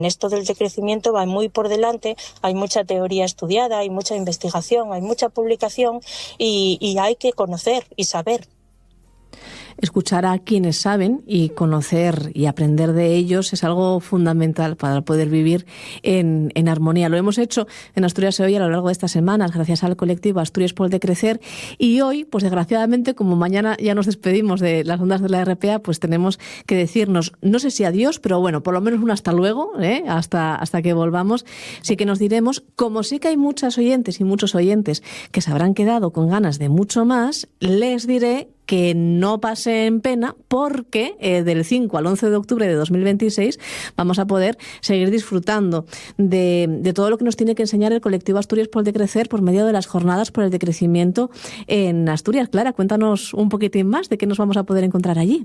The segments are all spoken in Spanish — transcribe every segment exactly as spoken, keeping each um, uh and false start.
esto del decrecimiento va muy por delante, hay mucha teoría estudiada, hay mucha investigación, hay mucha publicación y, y hay que conocer y saber. Escuchar a quienes saben y conocer y aprender de ellos es algo fundamental para poder vivir en, en armonía. Lo hemos hecho en Asturias Se Oye a lo largo de estas semanas, gracias al colectivo Asturias por el Decrecer. Y hoy, pues desgraciadamente, como mañana ya nos despedimos de las ondas de la R P A, pues tenemos que decirnos, no sé si adiós, pero bueno, por lo menos un hasta luego, ¿eh? hasta, hasta que volvamos. Sí que nos diremos, como sí que hay muchas oyentes y muchos oyentes que se habrán quedado con ganas de mucho más, les diré que no pasen pena porque eh, del cinco al once de octubre de dos mil veintiséis vamos a poder seguir disfrutando de, de todo lo que nos tiene que enseñar el colectivo Asturias por el Decrecer por medio de las jornadas por el decrecimiento en Asturias. Clara, cuéntanos un poquitín más de qué nos vamos a poder encontrar allí.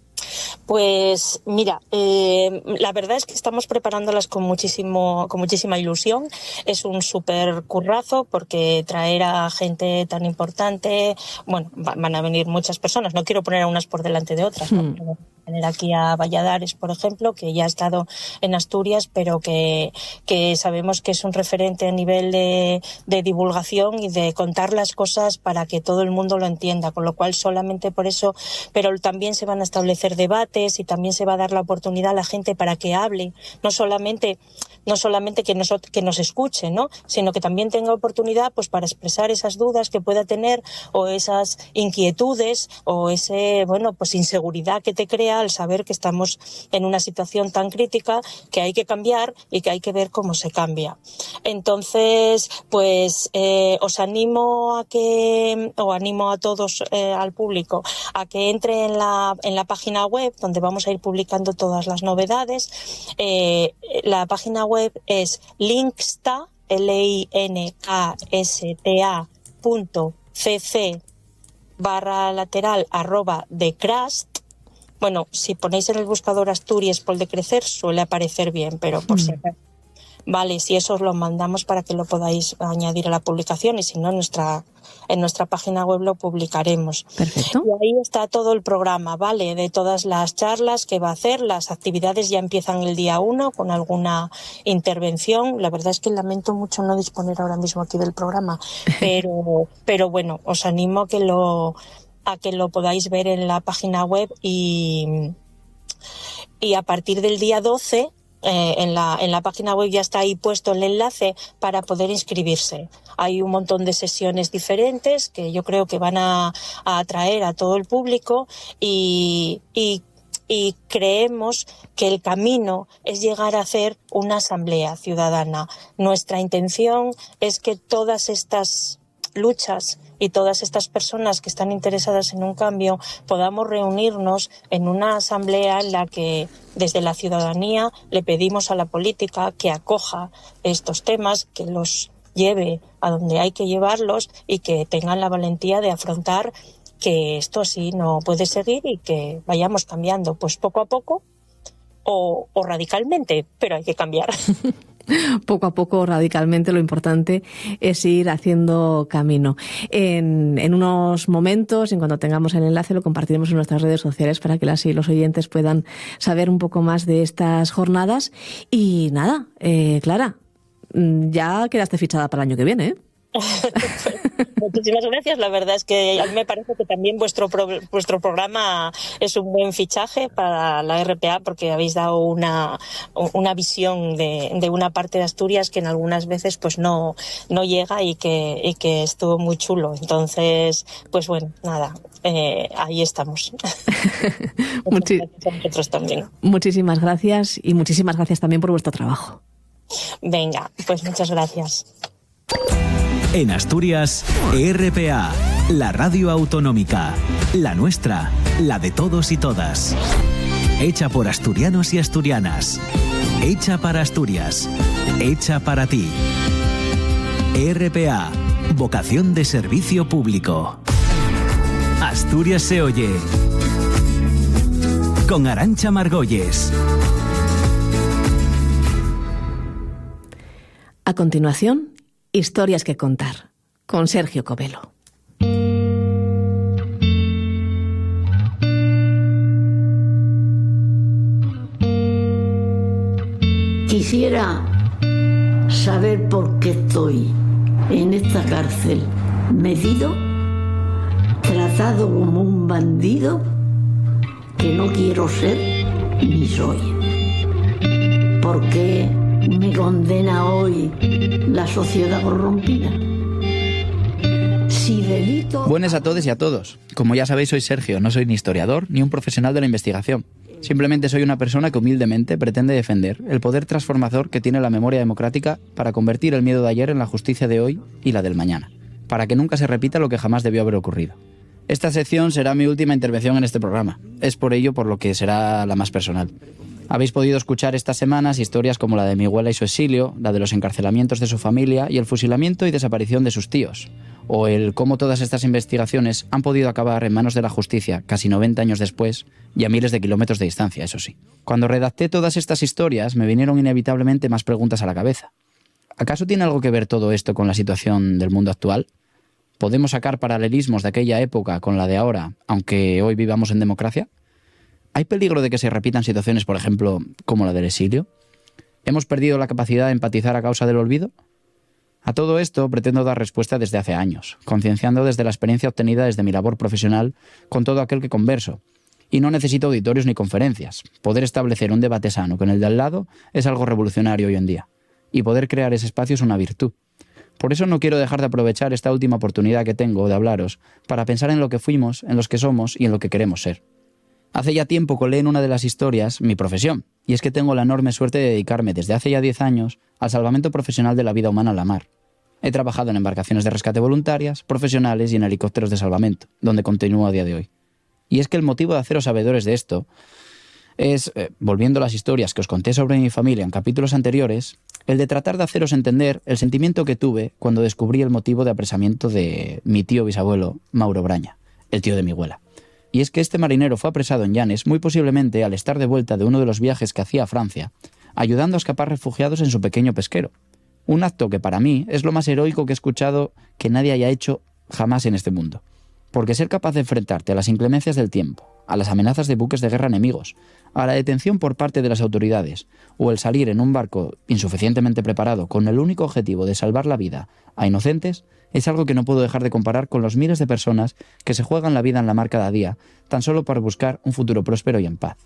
Pues mira, eh, la verdad es que estamos preparándolas con muchísimo, con muchísima ilusión. Es un súper currazo porque traer a gente tan importante, bueno, van a venir muchas personas. No quiero poner a unas por delante de otras, ¿no? Hmm. Pero tener aquí a Valladares, por ejemplo, que ya ha estado en Asturias, pero que, que sabemos que es un referente a nivel de, de divulgación y de contar las cosas para que todo el mundo lo entienda, con lo cual solamente por eso, pero también se van a establecer debates y también se va a dar la oportunidad a la gente para que hable, no solamente, no solamente que nos, que nos escuche, ¿no? Sino que también tenga oportunidad pues para expresar esas dudas que pueda tener o esas inquietudes o ese, bueno, pues inseguridad que te crea al saber que estamos en una situación tan crítica que hay que cambiar y que hay que ver cómo se cambia. Entonces, pues eh, os animo a que, o animo a todos, eh, al público, a que entre en la, en la página web donde vamos a ir publicando todas las novedades. Eh, la página web es linksta, L I N K S T A punto C C barra lateral arroba decrast. Bueno, si ponéis en el buscador Asturias por el Decrecer suele aparecer bien, pero por si acaso. Vale, si eso os lo mandamos para que lo podáis añadir a la publicación y si no, en nuestra, en nuestra página web lo publicaremos. Perfecto. Y ahí está todo el programa, ¿vale? De todas las charlas que va a hacer, las actividades ya empiezan el día uno con alguna intervención. La verdad es que lamento mucho no disponer ahora mismo aquí del programa, pero, pero bueno, os animo a que lo, a que lo podáis ver en la página web y, y a partir del día doce Eh, en la, en la página web ya está ahí puesto el enlace para poder inscribirse. Hay un montón de sesiones diferentes que yo creo que van a, a atraer a todo el público y, y, y creemos que el camino es llegar a hacer una asamblea ciudadana. Nuestra intención es que todas estas luchas y todas estas personas que están interesadas en un cambio podamos reunirnos en una asamblea en la que desde la ciudadanía le pedimos a la política que acoja estos temas, que los lleve a donde hay que llevarlos y que tengan la valentía de afrontar que esto así no puede seguir y que vayamos cambiando pues poco a poco o, o radicalmente, pero hay que cambiar. Poco a poco, radicalmente, lo importante es ir haciendo camino. En, en unos momentos, en cuanto tengamos el enlace, lo compartiremos en nuestras redes sociales para que las y los oyentes puedan saber un poco más de estas jornadas. Y nada, eh, Clara, ya quedaste fichada para el año que viene, ¿eh? Muchísimas gracias. La verdad es que a mí me parece que también vuestro pro, vuestro programa es un buen fichaje para la R P A porque habéis dado una, una visión de, de una parte de Asturias que en algunas veces pues no, no llega y que, y que estuvo muy chulo. Entonces, pues bueno, nada, eh, ahí estamos. Muchas gracias a vosotros también. Muchísimas gracias y muchísimas gracias también por vuestro trabajo. Venga, pues muchas gracias. En Asturias, R P A, la radio autonómica, la nuestra, la de todos y todas. Hecha por asturianos y asturianas. Hecha para Asturias. Hecha para ti. R P A, vocación de servicio público. Asturias se oye. Con Arantxa Margolles. A continuación, Historias que contar, con Sergio Covelo. Quisiera saber por qué estoy en esta cárcel, medido, tratado como un bandido que no quiero ser ni soy. ¿Por qué me condena hoy la sociedad corrompida? Si delito... Buenas a todos y a todos. Como ya sabéis, soy Sergio, no soy ni historiador ni un profesional de la investigación. Simplemente soy una persona que humildemente pretende defender el poder transformador que tiene la memoria democrática para convertir el miedo de ayer en la justicia de hoy y la del mañana, para que nunca se repita lo que jamás debió haber ocurrido. Esta sección será mi última intervención en este programa. Es por ello por lo que será la más personal. Habéis podido escuchar estas semanas historias como la de mi abuela y su exilio, la de los encarcelamientos de su familia y el fusilamiento y desaparición de sus tíos, o el cómo todas estas investigaciones han podido acabar en manos de la justicia casi noventa años después y a miles de kilómetros de distancia, eso sí. Cuando redacté todas estas historias me vinieron inevitablemente más preguntas a la cabeza. ¿Acaso tiene algo que ver todo esto con la situación del mundo actual? ¿Podemos sacar paralelismos de aquella época con la de ahora, aunque hoy vivamos en democracia? ¿Hay peligro de que se repitan situaciones, por ejemplo, como la del exilio? ¿Hemos perdido la capacidad de empatizar a causa del olvido? A todo esto pretendo dar respuesta desde hace años, concienciando desde la experiencia obtenida desde mi labor profesional con todo aquel que converso. Y no necesito auditorios ni conferencias. Poder establecer un debate sano con el de al lado es algo revolucionario hoy en día. Y poder crear ese espacio es una virtud. Por eso no quiero dejar de aprovechar esta última oportunidad que tengo de hablaros para pensar en lo que fuimos, en los que somos y en lo que queremos ser. Hace ya tiempo colé en una de las historias mi profesión, y es que tengo la enorme suerte de dedicarme desde hace ya diez años al salvamento profesional de la vida humana en la mar. He trabajado en embarcaciones de rescate voluntarias, profesionales y en helicópteros de salvamento, donde continúo a día de hoy. Y es que el motivo de haceros sabedores de esto es, eh, volviendo a las historias que os conté sobre mi familia en capítulos anteriores, el de tratar de haceros entender el sentimiento que tuve cuando descubrí el motivo de apresamiento de mi tío bisabuelo, Mauro Braña, el tío de mi abuela. Y es que este marinero fue apresado en Llanes muy posiblemente al estar de vuelta de uno de los viajes que hacía a Francia, ayudando a escapar refugiados en su pequeño pesquero. Un acto que para mí es lo más heroico que he escuchado que nadie haya hecho jamás en este mundo. Porque ser capaz de enfrentarte a las inclemencias del tiempo, a las amenazas de buques de guerra enemigos, a la detención por parte de las autoridades, o el salir en un barco insuficientemente preparado con el único objetivo de salvar la vida a inocentes, es algo que no puedo dejar de comparar con los miles de personas que se juegan la vida en la mar cada día, tan solo para buscar un futuro próspero y en paz.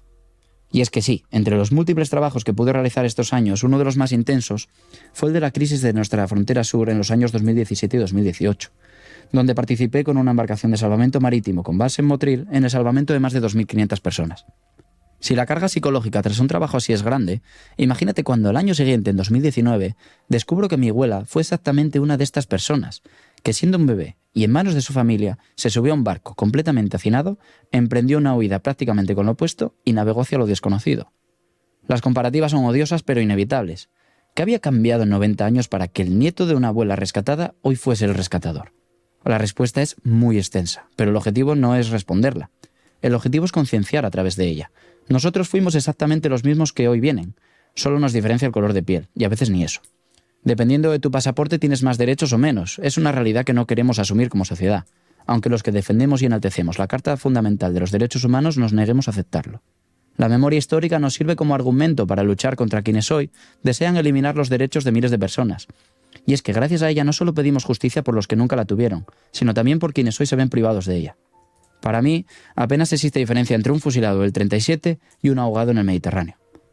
Y es que sí, entre los múltiples trabajos que pude realizar estos años, uno de los más intensos fue el de la crisis de nuestra frontera sur en los años dos mil diecisiete y dos mil dieciocho, donde participé con una embarcación de salvamento marítimo con base en Motril en el salvamento de más de dos mil quinientas personas. Si la carga psicológica tras un trabajo así es grande, imagínate cuando al año siguiente, en dos mil diecinueve, descubro que mi abuela fue exactamente una de estas personas, que siendo un bebé y en manos de su familia, se subió a un barco completamente hacinado, emprendió una huida prácticamente con lo opuesto y navegó hacia lo desconocido. Las comparativas son odiosas pero inevitables. ¿Qué había cambiado en noventa años para que el nieto de una abuela rescatada hoy fuese el rescatador? La respuesta es muy extensa, pero el objetivo no es responderla. El objetivo es concienciar a través de ella. Nosotros fuimos exactamente los mismos que hoy vienen, solo nos diferencia el color de piel, y a veces ni eso. Dependiendo de tu pasaporte tienes más derechos o menos, es una realidad que no queremos asumir como sociedad, aunque los que defendemos y enaltecemos la Carta Fundamental de los Derechos Humanos nos neguemos a aceptarlo. La memoria histórica nos sirve como argumento para luchar contra quienes hoy desean eliminar los derechos de miles de personas. Y es que gracias a ella no solo pedimos justicia por los que nunca la tuvieron, sino también por quienes hoy se ven privados de ella. Para mí, apenas existe diferencia entre un fusilado del treinta y siete y un ahogado en el Mediterráneo.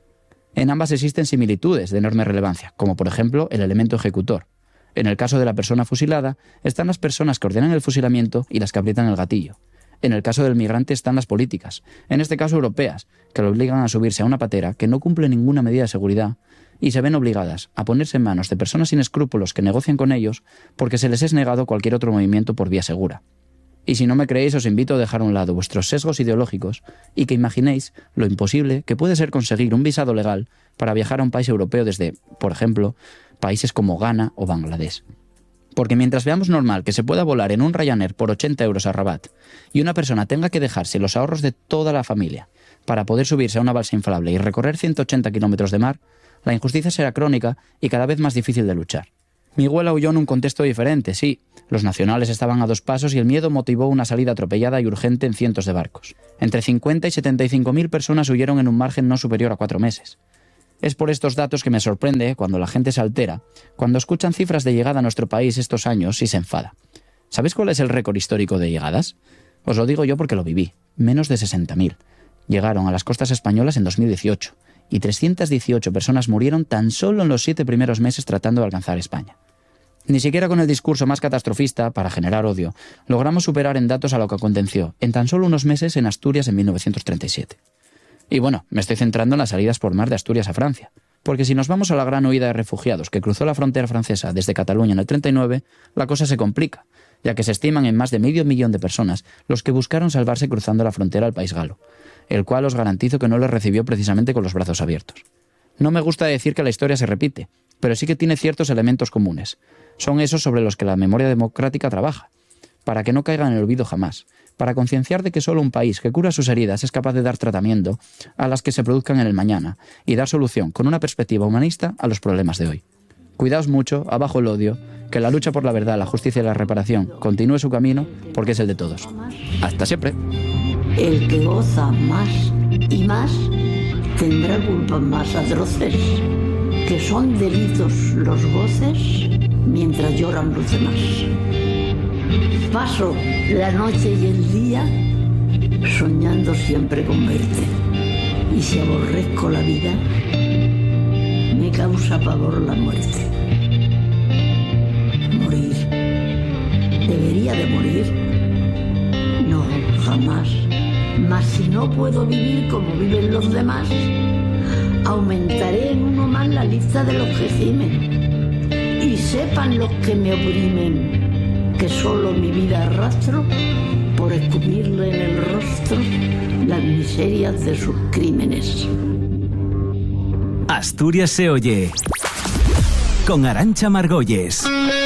En ambas existen similitudes de enorme relevancia, como por ejemplo el elemento ejecutor. En el caso de la persona fusilada, están las personas que ordenan el fusilamiento y las que aprietan el gatillo. En el caso del migrante están las políticas, en este caso europeas, que lo obligan a subirse a una patera que no cumple ninguna medida de seguridad y se ven obligadas a ponerse en manos de personas sin escrúpulos que negocian con ellos porque se les es negado cualquier otro movimiento por vía segura. Y si no me creéis, os invito a dejar a un lado vuestros sesgos ideológicos y que imaginéis lo imposible que puede ser conseguir un visado legal para viajar a un país europeo desde, por ejemplo, países como Ghana o Bangladesh. Porque mientras veamos normal que se pueda volar en un Ryanair por ochenta euros a Rabat y una persona tenga que dejarse los ahorros de toda la familia para poder subirse a una balsa inflable y recorrer ciento ochenta kilómetros de mar, la injusticia será crónica y cada vez más difícil de luchar. Mi abuela huyó en un contexto diferente, sí. Los nacionales estaban a dos pasos y el miedo motivó una salida atropellada y urgente en cientos de barcos. Entre cincuenta y setenta y cinco mil personas huyeron en un margen no superior a cuatro meses. Es por estos datos que me sorprende cuando la gente se altera, cuando escuchan cifras de llegada a nuestro país estos años y se enfada. ¿Sabéis cuál es el récord histórico de llegadas? Os lo digo yo porque lo viví. Menos de sesenta mil. Llegaron a las costas españolas en dos mil dieciocho y trescientas dieciocho personas murieron tan solo en los siete primeros meses tratando de alcanzar España. Ni siquiera con el discurso más catastrofista, para generar odio, logramos superar en datos a lo que aconteció en tan solo unos meses en Asturias en mil novecientos treinta y siete. Y bueno, me estoy centrando en las salidas por mar de Asturias a Francia, porque si nos vamos a la gran huida de refugiados que cruzó la frontera francesa desde Cataluña en el treinta y nueve, la cosa se complica, ya que se estiman en más de medio millón de personas los que buscaron salvarse cruzando la frontera al país galo, el cual os garantizo que no les recibió precisamente con los brazos abiertos. No me gusta decir que la historia se repite, pero sí que tiene ciertos elementos comunes. Son esos sobre los que la memoria democrática trabaja, para que no caigan en el olvido jamás, para concienciar de que solo un país que cura sus heridas es capaz de dar tratamiento a las que se produzcan en el mañana y dar solución con una perspectiva humanista a los problemas de hoy. Cuidaos mucho, abajo el odio, que la lucha por la verdad, la justicia y la reparación continúe su camino porque es el de todos. Hasta siempre. El que goza más y más tendrá culpas más atroces, que son delitos los goces mientras lloran los demás. Paso la noche y el día soñando siempre con verte, y si aborrezco la vida me causa pavor la muerte. Morir. ¿Debería de morir? No, jamás. Mas si no puedo vivir como viven los demás, aumentaré en uno más la lista de los que gimen. Y sepan los que me oprimen que solo mi vida arrastro por escupirle en el rostro las miserias de sus crímenes. Asturias se oye con Arantxa Margolles.